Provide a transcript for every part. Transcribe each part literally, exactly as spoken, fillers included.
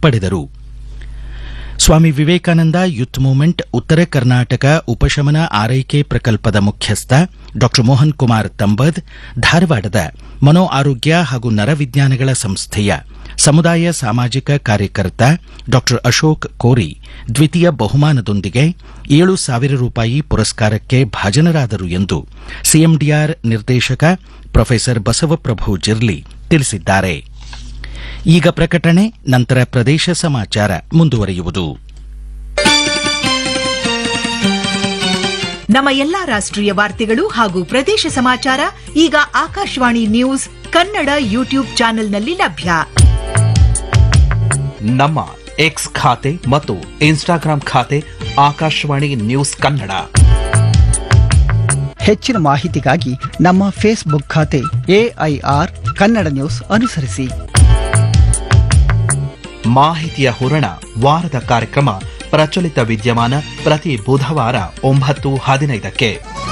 ಪಡೆದರು. Swami Vivekananda youth movement ಉತ್ತರ ಕರ್ನಾಟಕ ಉಪಶಮನ ಆರೈಕೆ ಪ್ರಕಲ್ಪದ ಮುಖ್ಯಸ್ಥ ಡಾ ಮೋಹನ್ ಕುಮಾರ್ ತಂಬದ್, ಧಾರವಾಡದ ಮನೋ ಆರೋಗ್ಯ ಹಾಗೂ ನರವಿಜ್ಞಾನಗಳ ಸಂಸ್ಥೆಯ ಸಮುದಾಯ ಸಾಮಾಜಿಕ ಕಾರ್ಯಕರ್ತ ಡಾ ಅಶೋಕ್ ಕೋರಿ ದ್ವಿತೀಯ ಬಹುಮಾನದೊಂದಿಗೆ ಏಳು ಸಾವಿರ ರೂಪಾಯಿ ಪುರಸ್ಕಾರಕ್ಕೆ ಭಾಜನರಾದರು ಎಂದು ಸಿಎಂಡಿಆರ್ ನಿರ್ದೇಶಕ ಪ್ರೊಫೆಸರ್ ಬಸವಪ್ರಭು ಜಿರ್ಲಿ ತಿಳಿಸಿದ್ದಾರೆ. ಈಗ ಪ್ರಕಟಣೆ, ನಂತರ ಪ್ರದೇಶ ಸಮಾಚಾರ ಮುಂದುವರಿಯುವುದು. ನಮ್ಮ ಎಲ್ಲಾ ರಾಷ್ಟ್ರೀಯ ವಾರ್ತೆಗಳು ಹಾಗೂ ಪ್ರದೇಶ ಸಮಾಚಾರ ಈಗ ಆಕಾಶವಾಣಿ ನ್ಯೂಸ್ ಕನ್ನಡ ಯೂಟ್ಯೂಬ್ ಚಾನೆಲ್ನಲ್ಲಿ ಲಭ್ಯ. ನಮ್ಮ ಎಕ್ಸ್ ಖಾತೆ ಮತ್ತು ಇನ್ಸ್ಟಾಗ್ರಾಂ ಖಾತೆ ಆಕಾಶವಾಣಿ ನ್ಯೂಸ್ ಕನ್ನಡ. ಹೆಚ್ಚಿನ ಮಾಹಿತಿಗಾಗಿ ನಮ್ಮ ಫೇಸ್ಬುಕ್ ಖಾತೆ ಎಐಆರ್ ಕನ್ನಡ ನ್ಯೂಸ್ ಅನುಸರಿಸಿ. ಮಾಹಿತಿಯ ಹೂರಣ ವಾರದ ಕಾರ್ಯಕ್ರಮ ಪ್ರಚಲಿತ ವಿದ್ಯಮಾನ ಪ್ರತಿ ಬುಧವಾರ ಒಂಬತ್ತು ಹದಿನೈದಕ್ಕೆ.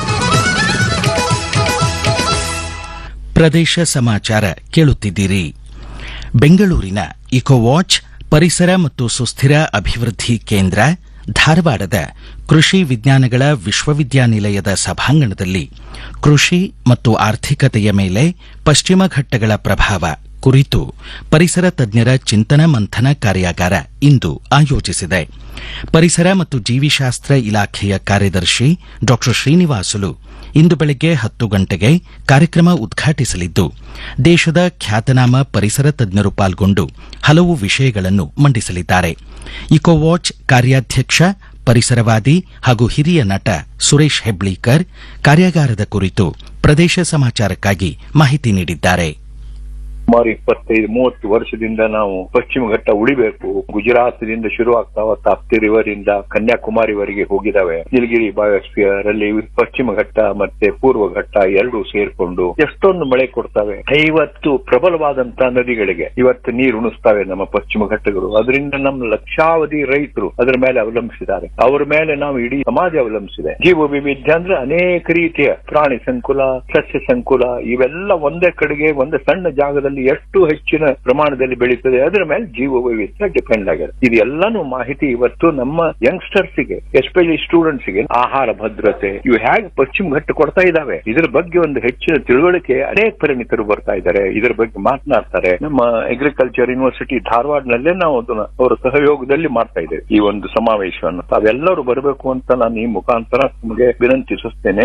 ಪ್ರದೇಶ ಸಮಾಚಾರ ಕೇಳುತ್ತಿದ್ದೀರಿ. ಬೆಂಗಳೂರಿನ ಇಕೋವಾಚ್ ಪರಿಸರ ಮತ್ತು ಸುಸ್ಥಿರ ಅಭಿವೃದ್ಧಿ ಕೇಂದ್ರ ಧಾರವಾಡದ ಕೃಷಿ ವಿಜ್ಞಾನಗಳ ವಿಶ್ವವಿದ್ಯಾನಿಲಯದ ಸಭಾಂಗಣದಲ್ಲಿ ಕೃಷಿ ಮತ್ತು ಆರ್ಥಿಕತೆಯ ಮೇಲೆ ಪಶ್ಚಿಮ ಘಟ್ಟಗಳ ಪ್ರಭಾವ ಕುರಿತು ಪರಿಸರ ತಜ್ಞರ ಚಿಂತನ ಮಂಥನ ಕಾರ್ಯಾಗಾರ ಇಂದು ಆಯೋಜಿಸಿದೆ. ಪರಿಸರ ಮತ್ತು ಜೀವಿಶಾಸ್ತ್ರ ಇಲಾಖೆಯ ಕಾರ್ಯದರ್ಶಿ ಡಾ ಶ್ರೀನಿವಾಸುಲು ಇಂದು ಬೆಳಗ್ಗೆ ಹತ್ತು ಗಂಟೆಗೆ ಕಾರ್ಯಕ್ರಮ ಉದ್ಘಾಟಿಸಲಿದ್ದು, ದೇಶದ ಖ್ಯಾತನಾಮ ಪರಿಸರ ತಜ್ಞರು ಪಾಲ್ಗೊಂಡು ಹಲವು ವಿಷಯಗಳನ್ನು ಮಂಡಿಸಲಿದ್ದಾರೆ. ಇಕೋವಾಚ್ ಕಾರ್ಯಾಧ್ಯಕ್ಷ, ಪರಿಸರವಾದಿ ಹಾಗೂ ಹಿರಿಯ ನಟ ಸುರೇಶ್ ಹೆಬ್ಳೀಕರ್ ಕಾರ್ಯಾಗಾರದ ಕುರಿತು ಪ್ರದೇಶ ಸಮಾಚಾರಕ್ಕಾಗಿ ಮಾಹಿತಿ ನೀಡಿದ್ದಾರೆ. ಸುಮಾರು ಇಪ್ಪತ್ತೈದು ಮೂವತ್ತು ವರ್ಷದಿಂದ ನಾವು ಪಶ್ಚಿಮ ಘಟ್ಟ ಉಳಿಬೇಕು. ಗುಜರಾತ್ದಿಂದ ಶುರು ಆಗ್ತಾವ ತಾಪ್ತಿ ರಿವರ್ ಇಂದ ಕನ್ಯಾಕುಮಾರಿವರೆಗೆ ಹೋಗಿದಾವೆ. ನೀಲಗಿರಿ ಬಯೋಸ್ಫಿಯರ್ ಅಲ್ಲಿ ಪಶ್ಚಿಮ ಘಟ್ಟ ಮತ್ತೆ ಪೂರ್ವ ಘಟ್ಟ ಎರಡು ಸೇರ್ಕೊಂಡು ಎಷ್ಟೊಂದು ಮಳೆ ಕೊಡ್ತಾವೆ. ಐವತ್ತು ಪ್ರಬಲವಾದಂತಹ ನದಿಗಳಿಗೆ ಇವತ್ತು ನೀರು ಉಣಿಸ್ತಾವೆ ನಮ್ಮ ಪಶ್ಚಿಮ ಘಟ್ಟಗಳು. ಅದರಿಂದ ನಮ್ಮ ಲಕ್ಷಾವಧಿ ರೈತರು ಅದರ ಮೇಲೆ ಅವಲಂಬಿಸಿದ್ದಾರೆ. ಅವರ ಮೇಲೆ ನಾವು ಇಡೀ ಸಮಾಜ ಅವಲಂಬಿಸಿದೆ. ಜೀವ ವೈವಿಧ್ಯ ಅಂದ್ರೆ ಅನೇಕ ರೀತಿಯ ಪ್ರಾಣಿ ಸಂಕುಲ, ಸಸ್ಯ ಸಂಕುಲ ಇವೆಲ್ಲ ಒಂದೇ ಕಡೆಗೆ ಒಂದು ಸಣ್ಣ ಜಾಗದಲ್ಲಿ ಎಷ್ಟು ಹೆಚ್ಚಿನ ಪ್ರಮಾಣದಲ್ಲಿ ಬೆಳೀತದೆ, ಅದರ ಮೇಲೆ ಜೀವ ವೈವಿಧ್ಯ ಡಿಪೆಂಡ್ ಆಗಿದೆ. ಇದೆಲ್ಲಾನು ಮಾಹಿತಿ ಇವತ್ತು ನಮ್ಮ ಯಂಗ್ಸ್ಟರ್ಸ್ ಗೆ, ಎಸ್ಪೆಷಲಿ ಸ್ಟೂಡೆಂಟ್ಸ್ ಗೆ ಆಹಾರ ಭದ್ರತೆ ಇವು ಹೇಗೆ ಪಶ್ಚಿಮ ಘಟ್ಟ ಕೊಡ್ತಾ ಇದಾವೆ, ಇದರ ಬಗ್ಗೆ ಒಂದು ಹೆಚ್ಚಿನ ತಿಳುವಳಿಕೆ ಅನೇಕ ಪರಿಣಿತರು ಬರ್ತಾ ಇದ್ದಾರೆ. ಇದರ ಬಗ್ಗೆ ಮಾತನಾಡ್ತಾರೆ. ನಮ್ಮ ಅಗ್ರಿಕಲ್ಚರ್ ಯೂನಿವರ್ಸಿಟಿ ಧಾರವಾಡನಲ್ಲೇ ನಾವು ಅದನ್ನ ಅವರ ಸಹಯೋಗದಲ್ಲಿ ಮಾಡ್ತಾ ಇದ್ದೇವೆ ಈ ಒಂದು ಸಮಾವೇಶವನ್ನು. ತಾವೆಲ್ಲರೂ ಬರಬೇಕು ಅಂತ ನಾನು ಈ ಮುಖಾಂತರ ನಿಮಗೆ ವಿನಂತಿಸುತ್ತೇನೆ.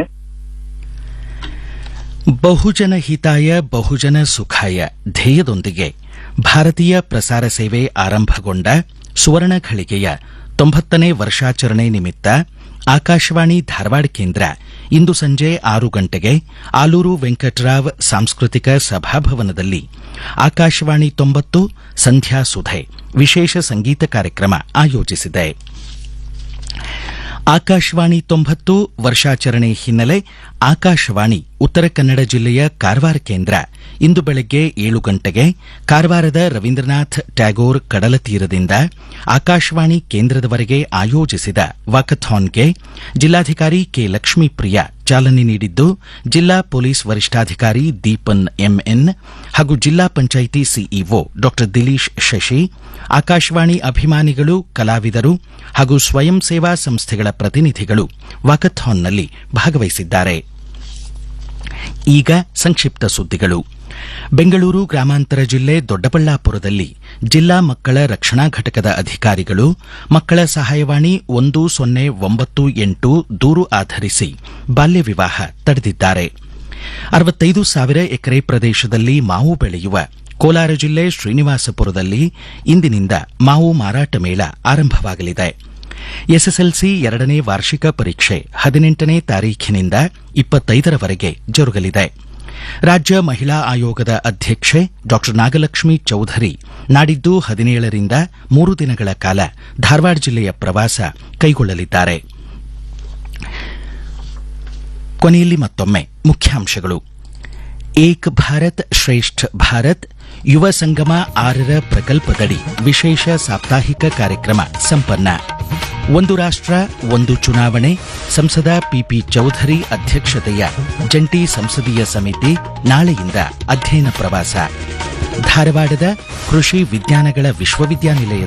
ಬಹುಜನ ಹಿತಾಯ ಬಹುಜನ ಸುಖಾಯ ಧ್ಯೇಯದೊಂದಿಗೆ ಭಾರತೀಯ ಪ್ರಸಾರ ಸೇವೆ ಆರಂಭಗೊಂಡ ಸುವರ್ಣ ಘಳಿಗೆಯ ತೊಂಬತ್ತನೇ ವರ್ಷಾಚರಣೆ ನಿಮಿತ್ತ ಆಕಾಶವಾಣಿ ಧಾರವಾಡ ಕೇಂದ್ರ ಇಂದು ಸಂಜೆ ಆರು ಗಂಟೆಗೆ ಆಲೂರು ವೆಂಕಟರಾವ್ ಸಾಂಸ್ಕೃತಿಕ ಸಭಾಭವನದಲ್ಲಿ ಆಕಾಶವಾಣಿ ತೊಂಬತ್ತು ಸಂಧ್ಯಾ ಸುಧೆ ವಿಶೇಷ ಸಂಗೀತ ಕಾರ್ಯಕ್ರಮ ಆಯೋಜಿಸಿದೆ. ಆಕಾಶವಾಣಿ ತೊಂಬತ್ತು ವರ್ಷಾಚರಣೆ ಹಿನ್ನೆಲೆ ಆಕಾಶವಾಣಿ ಉತ್ತರ ಕನ್ನಡ ಜಿಲ್ಲೆಯ ಕಾರವಾರ ಕೇಂದ್ರ ಇಂದು ಬೆಳಗ್ಗೆ ಏಳು ಗಂಟೆಗೆ ಕಾರವಾರದ ರವೀಂದ್ರನಾಥ್ ಟ್ಯಾಗೋರ್ ಕಡಲ ತೀರದಿಂದ ಆಕಾಶವಾಣಿ ಕೇಂದ್ರದವರೆಗೆ ಆಯೋಜಿಸಿದ ವಾಕಥಾನ್ಗೆ ಜಿಲ್ಲಾಧಿಕಾರಿ ಕೆ ಲಕ್ಷ್ಮೀಪ್ರಿಯ ಚಾಲನೆ ನೀಡಿದ್ದು, ಜಿಲ್ಲಾ ಪೊಲೀಸ್ ವರಿಷ್ಠಾಧಿಕಾರಿ ದೀಪನ್ ಎಂಎನ್ ಹಾಗೂ ಜಿಲ್ಲಾ ಪಂಚಾಯಿತಿ ಸಿಇಒ ಡಾ ದಿಲೀಶ್ ಶಶಿ, ಆಕಾಶವಾಣಿ ಅಭಿಮಾನಿಗಳು, ಕಲಾವಿದರು ಹಾಗೂ ಸ್ವಯಂ ಸೇವಾ ಸಂಸ್ಥೆಗಳ ಪ್ರತಿನಿಧಿಗಳು ವಾಕಥಾನ್ನಲ್ಲಿ ಭಾಗವಹಿಸಿದ್ದಾರೆ. ಈಗ ಸಂಕ್ಷಿಪ್ತ ಸುದ್ದಿಗಳು. ಬೆಂಗಳೂರು ಗ್ರಾಮಾಂತರ ಜಿಲ್ಲೆ ದೊಡ್ಡಬಳ್ಳಾಪುರದಲ್ಲಿ ಜಿಲ್ಲಾ ಮಕ್ಕಳ ರಕ್ಷಣಾ ಘಟಕದ ಅಧಿಕಾರಿಗಳು ಮಕ್ಕಳ ಸಹಾಯವಾಣಿ ಒಂದು ಸೊನ್ನೆ ಒಂಬತ್ತು ಎಂಟು ದೂರು ಆಧರಿಸಿ ಬಾಲ್ಯ ವಿವಾಹ ತಡೆದಿದ್ದಾರೆ. ಅರವತ್ತೈದು ಸಾವಿರ ಎಕರೆ ಪ್ರದೇಶದಲ್ಲಿ ಮಾವು ಬೆಳೆಯುವ ಕೋಲಾರ ಜಿಲ್ಲೆ ಶ್ರೀನಿವಾಸಪುರದಲ್ಲಿ ಇಂದಿನಿಂದ ಮಾವು ಮಾರಾಟ ಮೇಳ ಆರಂಭವಾಗಲಿದೆ. ಎಸ್ಎಸ್ಎಲ್ಸಿ ಎರಡನೇ ವಾರ್ಷಿಕ ಪರೀಕ್ಷೆ ಹದಿನೆಂಟನೇ ತಾರೀಖಿನಿಂದ ಇಪ್ಪತ್ತೈದರವರೆಗೆ ಜರುಗಲಿದೆ. ರಾಜ್ಯ ಮಹಿಳಾ ಆಯೋಗದ ಅಧ್ಯಕ್ಷೆ ಡಾ ನಾಗಲಕ್ಷ್ಮಿ ಚೌಧರಿ ನಾಡಿದ್ದು ಹದಿನೇಳರಿಂದ ಮೂರು ದಿನಗಳ ಕಾಲ ಧಾರವಾಡ ಜಿಲ್ಲೆಯ ಪ್ರವಾಸ ಕೈಗೊಳ್ಳಲಿದ್ದಾರೆ. ಕೊನೆಯಲ್ಲಿ ಮತ್ತೊಮ್ಮೆ ಮುಖ್ಯಾಂಶಗಳು. ಏಕ್ ಭಾರತ್ ಶ್ರೇಷ್ಠ ಭಾರತ್ ಯುವ ಸಂಗಮ ಆರರ ಪ್ರಕಲ್ಪದಡಿ ವಿಶೇಷ ಸಾಪ್ತಾಹಿಕ ಕಾರ್ಯಕ್ರಮ ಸಂಪನ್ನ. ಒಂದು ರಾಷ್ಟ್ರ ಒಂದು ಚುನಾವಣೆ ಸಂಸದ ಪಿಪಿ ಚೌಧರಿ ಅಧ್ಯಕ್ಷತೆಯ ಜಂಟಿ ಸಂಸದೀಯ ಸಮಿತಿ ನಾಳೆಯಿಂದ ಅಧ್ಯಯನ ಪ್ರವಾಸ. ಧಾರವಾಡದ ಕೃಷಿ ವಿಜ್ಞಾನಗಳ ವಿಶ್ವವಿದ್ಯಾನಿಲಯ